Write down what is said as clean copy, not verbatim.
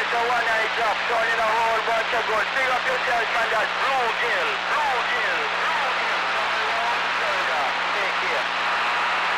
the one I drop, turning a whole bunch of gold. Big up yourself, man, that's Blue Gill, Blue Gill.